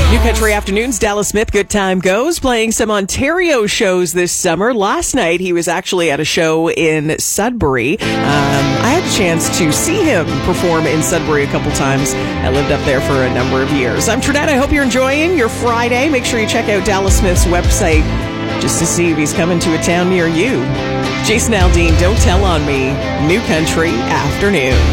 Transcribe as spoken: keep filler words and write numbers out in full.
New Country Afternoons, Dallas Smith, Good Time Goes, playing some Ontario shows this summer. Last night, he was actually at a show in Sudbury. Um, I had a chance to see him perform in Sudbury a couple times. I lived up there for a number of years. I'm Trinette. I hope you're enjoying your Friday. Make sure you check out Dallas Smith's website just to see if he's coming to a town near you. Jason Aldean, Don't Tell on Me, New Country Afternoon.